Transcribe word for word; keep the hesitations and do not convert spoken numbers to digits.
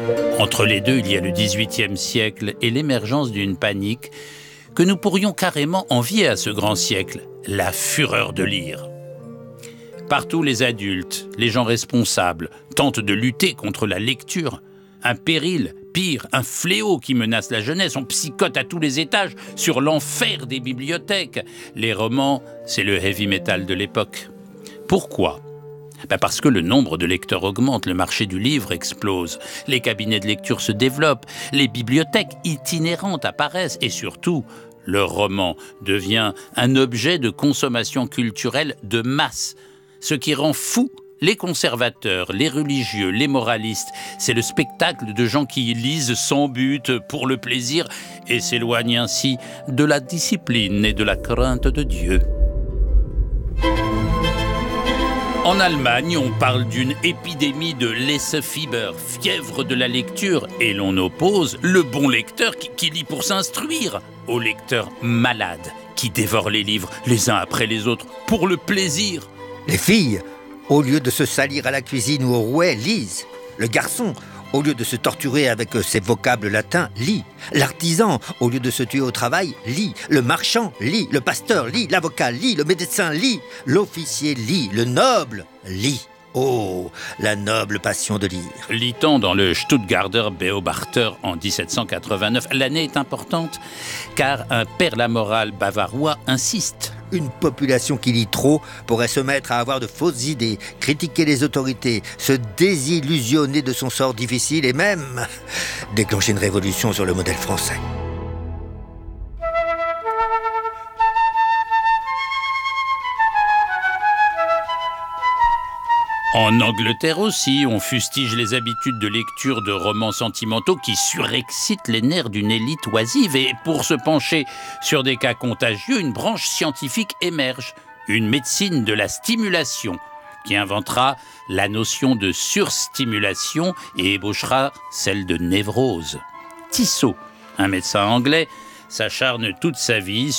Entre les deux, il y a le dix-huitième siècle et l'émergence d'une panique que nous pourrions carrément envier à ce grand siècle, la fureur de lire. Partout, les adultes, les gens responsables, tentent de lutter contre la lecture. Un péril, pire, un fléau qui menace la jeunesse. On psychote à tous les étages sur l'enfer des bibliothèques. Les romans, c'est le heavy metal de l'époque. Pourquoi ? Ben parce que le nombre de lecteurs augmente, le marché du livre explose, les cabinets de lecture se développent, les bibliothèques itinérantes apparaissent et surtout, le roman devient un objet de consommation culturelle de masse, ce qui rend fou les conservateurs, les religieux, les moralistes. C'est le spectacle de gens qui lisent sans but, pour le plaisir, et s'éloignent ainsi de la discipline et de la crainte de Dieu. En Allemagne, on parle d'une épidémie de Lesefieber, fièvre de la lecture, et l'on oppose le bon lecteur qui, qui lit pour s'instruire au lecteur malade qui dévore les livres les uns après les autres pour le plaisir. Les filles, au lieu de se salir à la cuisine ou au rouet, lisent. Le garçon, au lieu de se torturer avec ses vocables latins, lit. L'artisan, au lieu de se tuer au travail, lit. Le marchand lit. Le pasteur lit. L'avocat lit. Le médecin lit. L'officier lit. Le noble lit. Oh, la noble passion de lire. Lit-on dans le Stuttgarter Beobachter en dix-sept cent quatre-vingt-neuf. L'année est importante car un père la morale bavarois insiste. Une population qui lit trop pourrait se mettre à avoir de fausses idées, critiquer les autorités, se désillusionner de son sort difficile et même déclencher une révolution sur le modèle français. En Angleterre aussi, on fustige les habitudes de lecture de romans sentimentaux qui surexcitent les nerfs d'une élite oisive. Et pour se pencher sur des cas contagieux, une branche scientifique émerge, une médecine de la stimulation, qui inventera la notion de surstimulation et ébauchera celle de névrose. Tissot, un médecin anglais, s'acharne toute sa vie